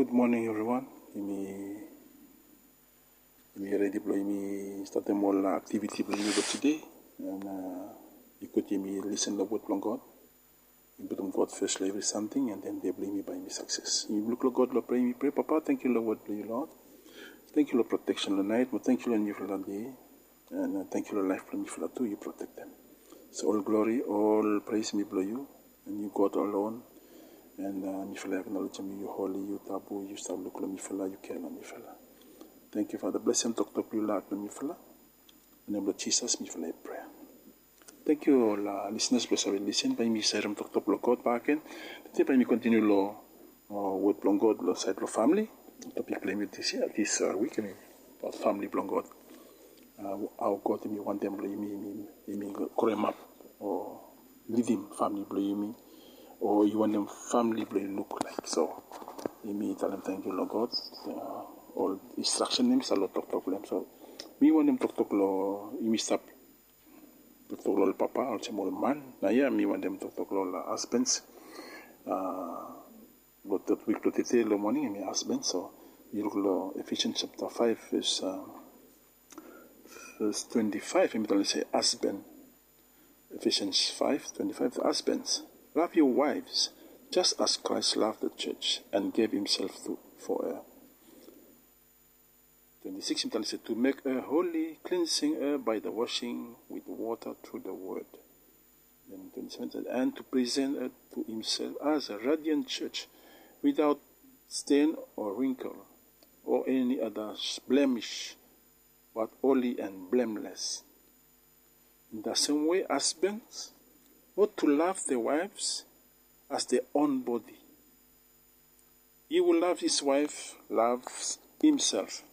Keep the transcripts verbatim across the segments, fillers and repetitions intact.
Good morning, everyone. Imi imi ready blo imi start the more activity blo imi today, and uh, you could imi listen the word from God. You put God first, every something, and then they blame me by my success. You look at God, Lord, pray me, pray, Papa. Thank you, Lord, word, you Lord. Thank you, Lord, protection the night. But thank you, Lord, you for the day, and uh, thank you, Lord, life from you for the two. You protect them. So all glory, all praise me, blow you, and you God alone. And uh, me fella acknowledge me, you holy, you tabu, you start look me fella, you care me fella. Thank you, Father. Bless him, talk talk you lot me fella. In the name of Jesus, me fella prayer. Thank you, all uh, listeners, bless our listen. By me, serum talk talk lo God back in. Then by me continue lo uh, with long God lo side lo family. Topic play me this year, this uh, week, I mean, about family long God. Uh, our God, me want them blame me, me, me, call him up or lead him family blame me. Or you want them family to look like. So, you may tell them thank you, Lord God. Uh, all instruction names, a lot of talk to them. So, me want them talk talk lo, you may stop. Talk talk lo papa, or some old man. Now, yeah, me want them talk talk lo husbands. Uh, but that week to today, lo morning, I mean husbands. So, you look lo Ephesians chapter five, verse, uh, verse twenty-five. You may say husband. Ephesians five, twenty-five, husbands. Love your wives, just as Christ loved the church and gave himself to, for her. twenty-six, to make her holy, cleansing her by the washing with water through the word. Then twenty-seven, and to present her to himself as a radiant church, without stain or wrinkle, or any other blemish, but holy and blameless. In the same way, husbands ought to love their wives as their own body. He who loves his wife loves himself.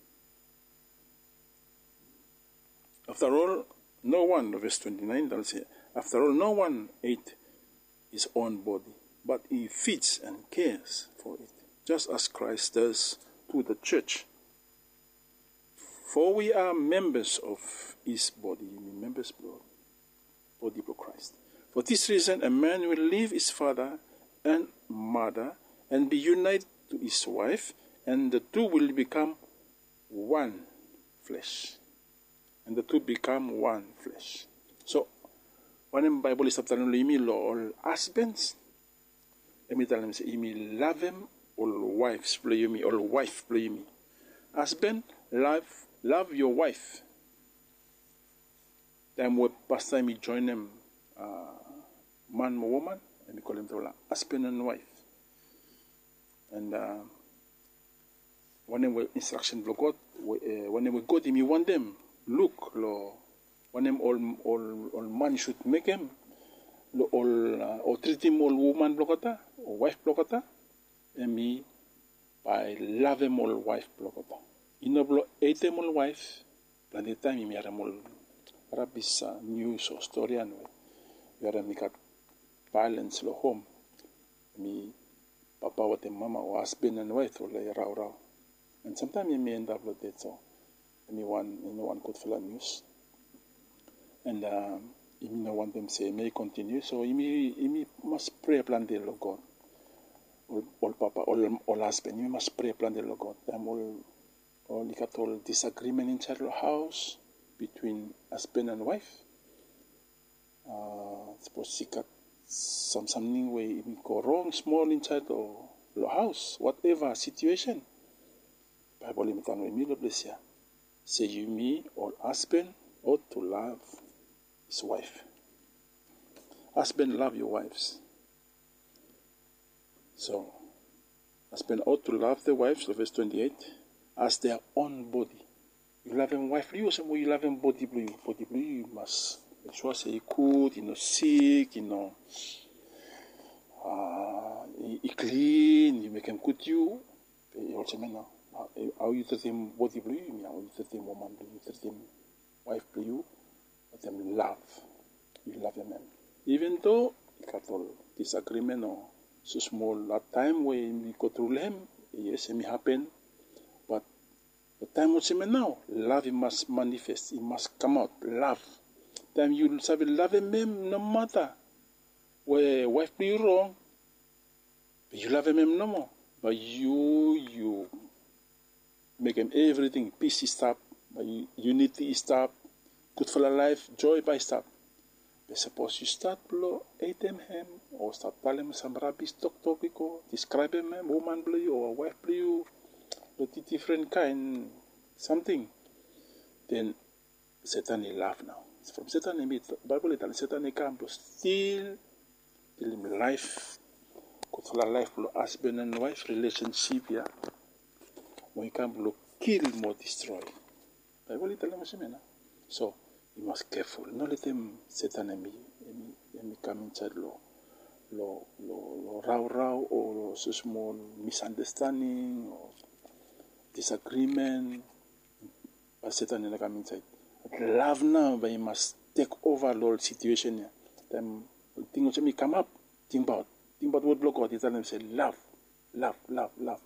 After all, no one, verse twenty-nine, that'll say, after all, no one ate his own body, but he feeds and cares for it, just as Christ does to the church. For we are members of his body, you mean members of body of Christ. For this reason, a man will leave his father and mother and be united to his wife, and the two will become one flesh. And the two become one flesh. So, when the Bible is telling you, all husbands, let me tell them, say, you love them, all wives, play me, all wife, play me. Husband, love, love your wife. Then, when past time, you join them, uh, man or woman, and we call them the husband and wife. And uh, when we instruction for God, we, uh, when we go to him, you want them look, lo, when them all all all man should make him, lo, all uh, or treat him all woman blokata or wife blokata, and me by love him all wife blokata. You know, blo hate him all wife, but the time you are all rabbis news or story and we are make violence lo home. Me, papa with the mama or husband and wife or like raw raw. And sometimes you may end up like that. So, me one, you know, one could feel news. And um, you know, want them say may continue. So you may, you may must pray plan the Lord God. All, all papa, all, all husband, you must pray plan the Lord God. Them all, all you got all disagreement inside the house between husband and wife. Uh, suppose you got some something where it go wrong, small inside the, the house, whatever situation. Bible limitan with me, Lord bless you. Say you, me, or husband ought to love his wife. Husband, love your wives. So, husband ought to love their wives, so verse twenty-eight, as their own body. You love him wife, you also you love him body blue. Body blue, you must make sure say you could, you know, sick, you know, uh, he clean, you make him good you. You also mean now. How you treat him body blue, how you treat him woman blue, you treat him wife blue, but them love. You love them. Even though you got all disagreement or so small at time when we go through him, yes, it may happen. But the time what's him now, love it must manifest, it must come out, love. Time you say love him no matter where wife be wrong, but you love him no more. But you, you make them everything, peace is stop, but unity is stop, good for the life, joy by stop. But suppose you start below eight them him, or start telling some rubbish talk topico, describe him, woman blue or wife blue, but different kind, something. Then Satan will laugh now. From Satan, Bible it Satan come to steal, steal him life, good for the life, husband and wife relationship, yeah. When you come to kill, more destroy. Bible it So you must careful. Not let them Satan and me, and me come inside lo, lo, lo, lo, row, row, or so small misunderstanding or disagreement. But Satan and come inside. But love now, but you must take over the whole situation. Then things me come up. Think about, think about what block out. They tell them say love, love, love, love.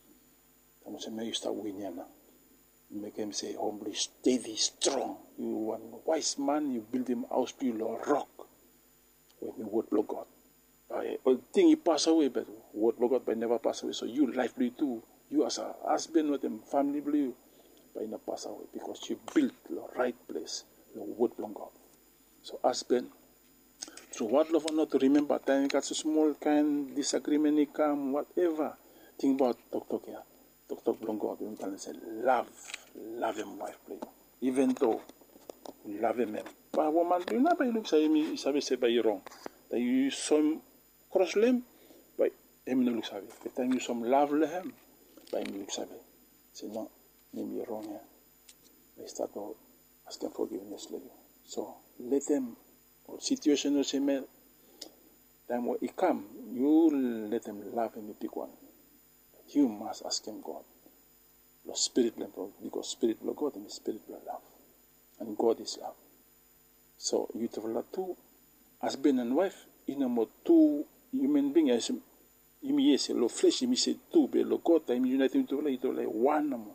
I say, may you start winning now. Make him say, humbly, steady, strong. You are a wise man, you build him house, build a rock. When you word block God. I think he pass away, but word block God, but never pass away. So you life blue too. You as a husband with him, family blue, but never pass away because you built the right place, the word block God. So husband, through what love or not to remember, time you got a small kind disagreement, he come, whatever. Think about talk talk here. Talk talk long God, we can say love, love him wife play. Even though we love him, but woman do not by look say me, sabi say by you wrong. That you some cross limb, by him no look sabi. But time you some love him, by him look sabi. Say no, name you wrong here. They start to ask him forgiveness later. So let them or situation or say man, time when he come, you let them love him the big one. You must ask him God. The spirit because spirit of God and spirit of love. And God is love. So you have two husband and wife, in a more two human beings. You may say lo flesh, you may say two, but lo God time united to like one more.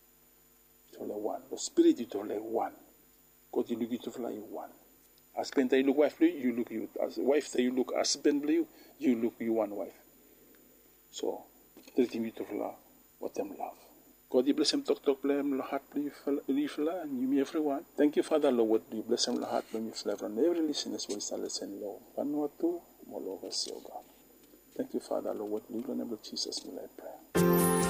To like one. The spirit is like one. God you look to like one. Husband you look wife you look you as wife you look husband you, you look you one wife. So treating you to what them love. God, you bless him, talk, talk, bless him, heart, leave, and you, me, everyone. Thank you, Father, Lord, you bless him, heart, bless him, flavor, and every listeners will start listening, Lord. Vanuatu, more love us, God. Thank you, Father, Lord, in the name of Jesus, we pray.